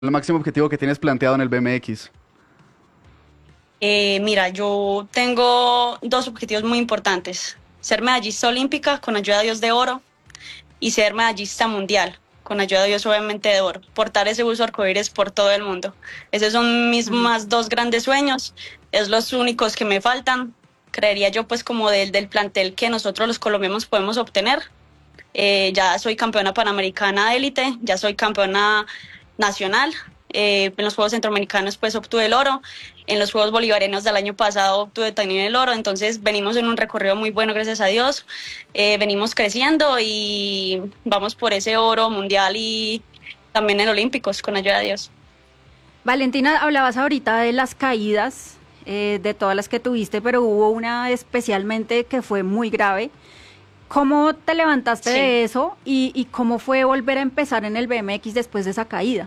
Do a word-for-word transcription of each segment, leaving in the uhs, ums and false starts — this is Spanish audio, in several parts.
el máximo objetivo que tienes planteado en el B M X? Eh, mira, yo tengo dos objetivos muy importantes. Ser medallista olímpica con ayuda de Dios de oro y ser medallista mundial con ayuda de Dios obviamente de oro. Portar ese buzo arcoíris por todo el mundo. Esos son mis Ujú. más dos grandes sueños. Es los únicos que me faltan. Creería yo pues como del, del plantel que nosotros los colombianos podemos obtener. Eh, ya soy campeona panamericana élite, ya soy campeona nacional. Eh, en los Juegos Centroamericanos pues obtuve el oro, en los Juegos Bolivarianos del año pasado obtuve también el oro, entonces venimos en un recorrido muy bueno, gracias a Dios. Eh, venimos creciendo y vamos por ese oro mundial y también en Olímpicos, con ayuda de Dios. Valentina, hablabas ahorita de las caídas, eh, de todas las que tuviste, pero hubo una especialmente que fue muy grave. ¿Cómo te levantaste Sí. de eso y, y cómo fue volver a empezar en el B M X después de esa caída?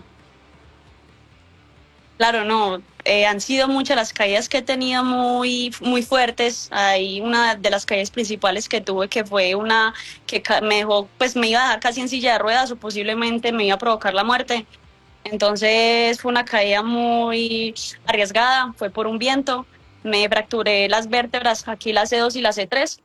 Claro, no, eh, han sido muchas las caídas que he tenido muy, muy fuertes. Hay una de las caídas principales que tuve que fue una que ca- me dejó, pues me iba a dejar casi en silla de ruedas o posiblemente me iba a provocar la muerte. Entonces fue una caída muy arriesgada, fue por un viento. Me fracturé las vértebras, aquí la C dos y la C tres,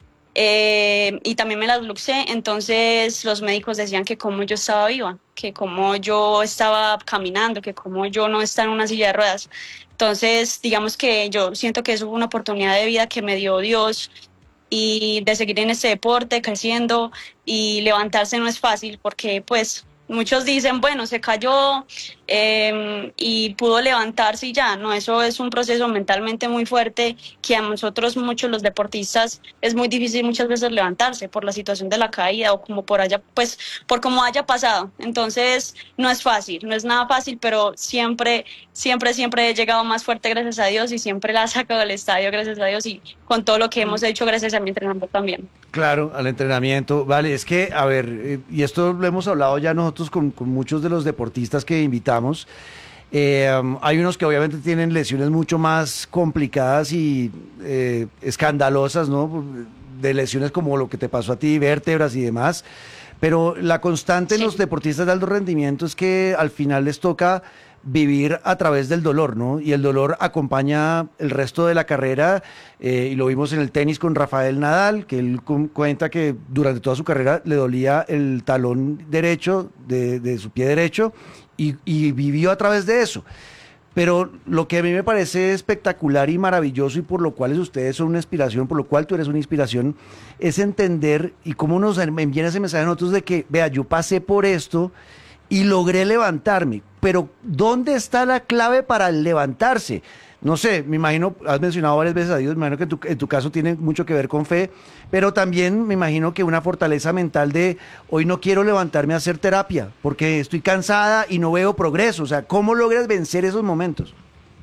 eh, y también me las luxé. Entonces los médicos decían que como yo estaba viva, que como yo estaba caminando, que como yo no estaba en una silla de ruedas. Entonces, digamos que yo siento que eso fue una oportunidad de vida que me dio Dios y de seguir en este deporte, creciendo, y levantarse no es fácil porque pues muchos dicen, bueno, se cayó eh, y pudo levantarse y ya, no, eso es un proceso mentalmente muy fuerte que a nosotros muchos los deportistas es muy difícil muchas veces levantarse por la situación de la caída o como por haya, pues por cómo haya pasado. Entonces no es fácil, no es nada fácil, pero siempre, siempre, siempre he llegado más fuerte gracias a Dios y siempre la he sacado del estadio gracias a Dios y con todo lo que hemos hecho gracias a mi entrenador también. Claro, al entrenamiento. Vale, es que, a ver, eh, y esto lo hemos hablado ya nosotros con, con muchos de los deportistas que invitamos. Eh, um, hay unos que obviamente tienen lesiones mucho más complicadas y eh, escandalosas, ¿no? De lesiones como lo que te pasó a ti, vértebras y demás. Pero la constante en los Sí. deportistas de alto rendimiento es que al final les toca vivir a través del dolor, ¿no? Y el dolor acompaña el resto de la carrera, eh, y lo vimos en el tenis con Rafael Nadal, que él cu- cuenta que durante toda su carrera le dolía el talón derecho de, de su pie derecho y, y vivió a través de eso. Pero lo que a mí me parece espectacular y maravilloso y por lo cual ustedes son una inspiración, por lo cual tú eres una inspiración, es entender y cómo nos envían ese mensaje a nosotros de que, vea, yo pasé por esto y logré levantarme, pero ¿dónde está la clave para levantarse? No sé, me imagino, has mencionado varias veces a Dios, me imagino que en tu, en tu caso tiene mucho que ver con fe, pero también me imagino que una fortaleza mental de hoy no quiero levantarme a hacer terapia porque estoy cansada y no veo progreso. O sea, ¿cómo logras vencer esos momentos?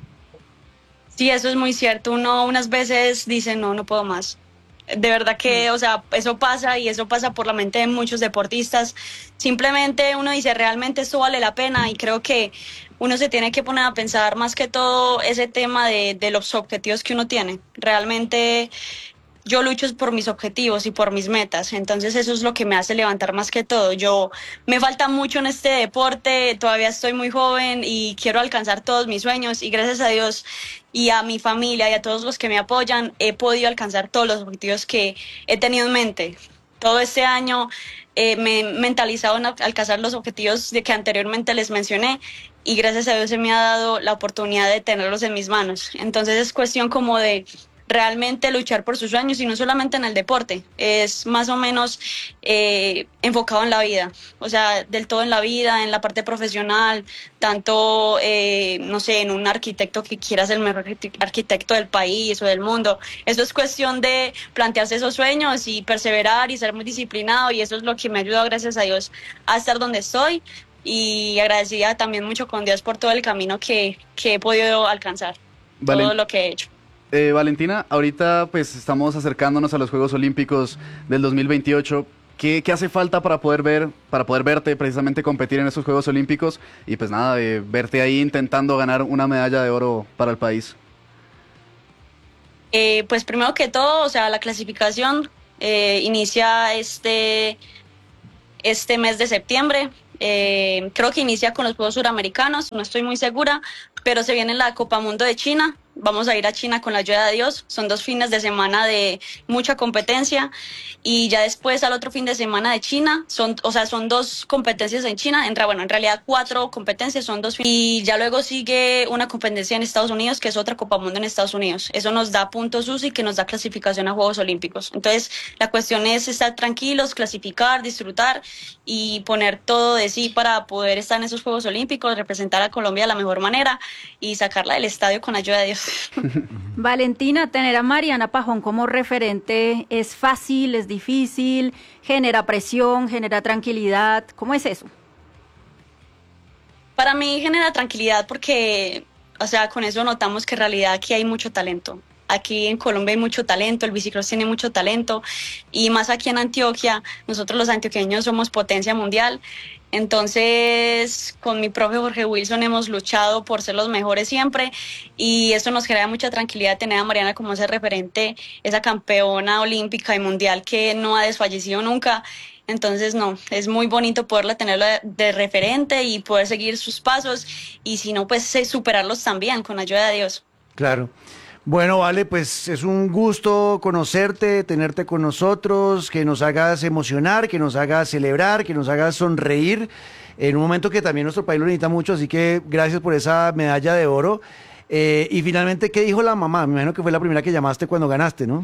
Sí, eso es muy cierto. Uno unas veces dice, no, no puedo más. De verdad que, o sea, eso pasa y eso pasa por la mente de muchos deportistas. Simplemente uno dice, realmente esto vale la pena y creo que uno se tiene que poner a pensar más que todo ese tema de, de los objetivos que uno tiene. Realmente yo lucho por mis objetivos y por mis metas, entonces eso es lo que me hace levantar más que todo. Yo me falta mucho en este deporte, todavía estoy muy joven y quiero alcanzar todos mis sueños y gracias a Dios y a mi familia y a todos los que me apoyan he podido alcanzar todos los objetivos que he tenido en mente. Todo este año eh, me he mentalizado en alcanzar los objetivos de que anteriormente les mencioné y gracias a Dios se me ha dado la oportunidad de tenerlos en mis manos. Entonces es cuestión como de realmente luchar por sus sueños y no solamente en el deporte, es más o menos eh, enfocado en la vida, o sea, del todo en la vida, en la parte profesional, tanto, eh, no sé, en un arquitecto que quiera ser el mejor arquitecto del país o del mundo. Eso es cuestión de plantearse esos sueños y perseverar y ser muy disciplinado y eso es lo que me ha ayudado, gracias a Dios, a estar donde estoy y agradecida también mucho con Dios por todo el camino que, que he podido alcanzar, todo Valen- lo que he hecho. eh, Valentina, ahorita pues estamos acercándonos a los Juegos Olímpicos del dos mil veintiocho. ¿Qué, qué hace falta para poder ver, para poder verte precisamente competir en esos Juegos Olímpicos? Y pues nada, de verte ahí intentando ganar una medalla de oro para el país. Eh, pues primero que todo, o sea, la clasificación eh, inicia este, este mes de septiembre. Eh, creo que inicia con los Juegos Suramericanos, no estoy muy segura, pero se viene la Copa Mundo de China. Vamos a ir a China con la ayuda de Dios. Son dos fines de semana de mucha competencia y ya después al otro fin de semana de China, son, o sea, son dos competencias en China, en, bueno, en realidad cuatro competencias, son dos y ya luego sigue una competencia en Estados Unidos, que es otra Copa Mundo en Estados Unidos. Eso nos da puntos U C I, que nos da clasificación a Juegos Olímpicos. Entonces, la cuestión es estar tranquilos, clasificar, disfrutar y poner todo de sí para poder estar en esos Juegos Olímpicos, representar a Colombia de la mejor manera y sacarla del estadio con ayuda de Dios. Valentina, tener a Mariana Pajón como referente es fácil, es difícil, genera presión, genera tranquilidad. ¿Cómo es eso? Para mí genera tranquilidad porque, o sea, con eso notamos que en realidad aquí hay mucho talento. Aquí en Colombia hay mucho talento, el bicicross tiene mucho talento y más aquí en Antioquia, nosotros los antioqueños somos potencia mundial. Entonces, con mi profe Jorge Wilson hemos luchado por ser los mejores siempre y eso nos genera mucha tranquilidad tener a Mariana como ese referente, esa campeona olímpica y mundial que no ha desfallecido nunca. Entonces, no, es muy bonito poderla tenerla de referente y poder seguir sus pasos y si no, pues superarlos también con ayuda de Dios. Claro. Bueno, Vale, pues es un gusto conocerte, tenerte con nosotros, que nos hagas emocionar, que nos hagas celebrar, que nos hagas sonreír en un momento que también nuestro país lo necesita mucho, así que gracias por esa medalla de oro. Eh, y finalmente, ¿qué dijo la mamá? Me imagino que fue la primera que llamaste cuando ganaste, ¿no?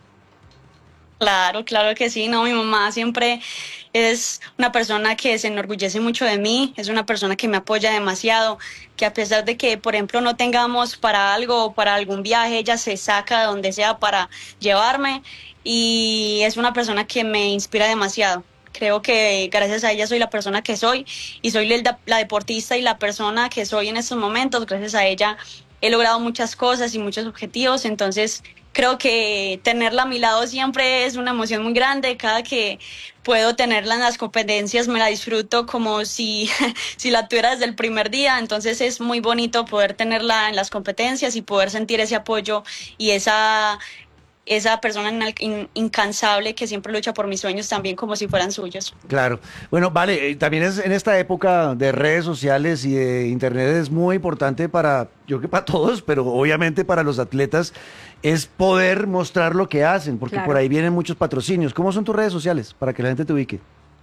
Claro, claro que sí, no, mi mamá siempre es una persona que se enorgullece mucho de mí, es una persona que me apoya demasiado, que a pesar de que, por ejemplo, no tengamos para algo o para algún viaje, ella se saca de donde sea para llevarme y es una persona que me inspira demasiado. Creo que gracias a ella soy la persona que soy y soy la, la deportista y la persona que soy en estos momentos. Gracias a ella he logrado muchas cosas y muchos objetivos, entonces creo que tenerla a mi lado siempre es una emoción muy grande. Cada que puedo tenerla en las competencias me la disfruto como si, si la tuviera desde el primer día. Entonces es muy bonito poder tenerla en las competencias y poder sentir ese apoyo y esa, esa persona in, incansable que siempre lucha por mis sueños también como si fueran suyos. Claro. Bueno, Vale, eh, también es en esta época de redes sociales y de internet es muy importante para, yo creo que para todos, pero obviamente para los atletas, es poder mostrar lo que hacen, porque Claro. por ahí vienen muchos patrocinios. ¿Cómo son tus redes sociales para que la gente te ubique?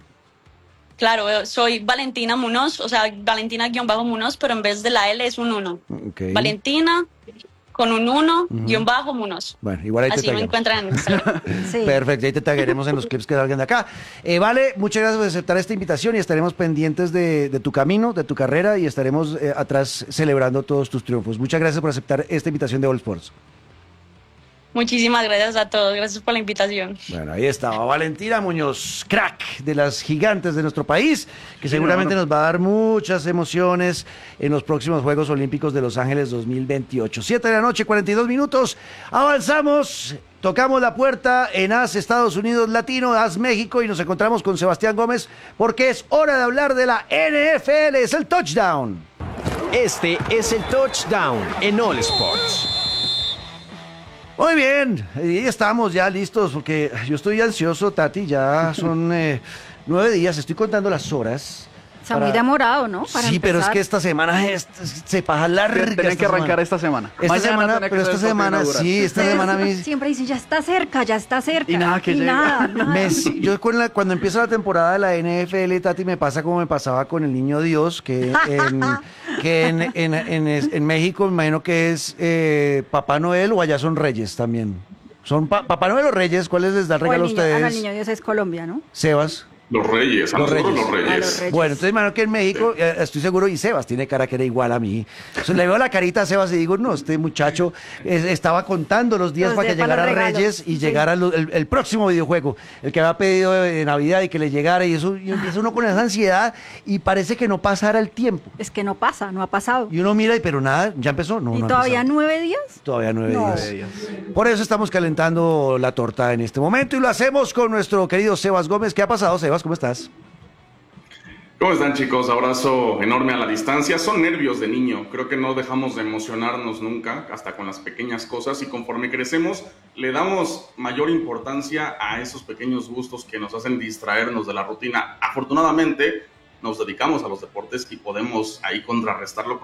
Claro, soy Valentina Munoz, o sea, Valentina-Munoz, pero en vez de la L es un uno. Okay. Valentina con un uno, Ujú. guión bajo, Munoz. Bueno, igual ahí te Así me tagueamos. encuentran en Instagram. Sí. Perfecto, ahí te tagueremos en los clips que salgan de acá. Eh, vale, muchas gracias por aceptar esta invitación y estaremos pendientes de, de tu camino, de tu carrera y estaremos eh, atrás celebrando todos tus triunfos. Muchas gracias por aceptar esta invitación de All Sports. Muchísimas gracias a todos, gracias por la invitación. Bueno, ahí estaba Valentina Muñoz, crack de las gigantes de nuestro país, que seguramente nos va a dar muchas emociones en los próximos Juegos Olímpicos de Los Ángeles dos mil veintiocho. Siete de la noche, cuarenta y dos minutos. Avanzamos, tocamos la puerta en A S Estados Unidos Latino, A S México y nos encontramos con Sebastián Gómez porque es hora de hablar de la N F L. Es el touchdown. Este es el touchdown en All Sports. Muy bien, y estamos ya listos porque yo estoy ansioso, Tati, ya son eh, nueve días, estoy contando las horas. Está muy demorado, ¿no? Para sí, pero es empezar. que esta semana es, se pasa larga. Tienen que esta arrancar semana. esta semana. Esta Mañana semana, tiene que pero ser esta el toque semana, inaugural. sí, esta Ustedes semana a mí... siempre dicen, ya está cerca, ya está cerca. Y nada que y llega. nada, nada. Me- yo con la- cuando empieza la temporada de la N F L, Tati, me pasa como me pasaba con el Niño Dios, que en, que en, en, en, en México me imagino que es eh, Papá Noel o allá son Reyes también. ¿Son pa- Papá Noel o Reyes? ¿Cuáles les da el O el regalo a niño, ah, no, ustedes? el niño Dios es Colombia, ¿no? Sebas. Los Reyes, a Los nosotros Reyes. los Reyes. A los Reyes. Bueno, entonces imagino que en México, eh, estoy seguro, y Sebas tiene cara que era igual a mí. Entonces, le veo la carita a Sebas y digo, no, este muchacho eh, estaba contando los días Los para de- que para llegara los regalos, Reyes y sí. llegara lo- el, el próximo videojuego, el que había pedido de Navidad y que le llegara, y eso, y empieza uno con esa ansiedad y parece que no pasara el tiempo. Es que no pasa, no ha pasado. Y uno mira, y pero nada, ya empezó. No, ¿Y no ha todavía empezado. nueve días? Todavía nueve No. días. Por eso estamos calentando la torta en este momento y lo hacemos con nuestro querido Sebas Gómez. ¿Qué ha pasado, Sebas? ¿Cómo estás? ¿Cómo están, chicos? Abrazo enorme a la distancia. Son nervios de niño. Creo que no dejamos de emocionarnos nunca, hasta con las pequeñas cosas. Y conforme crecemos, le damos mayor importancia a esos pequeños gustos que nos hacen distraernos de la rutina. Afortunadamente, nos dedicamos a los deportes y podemos ahí contrarrestarlo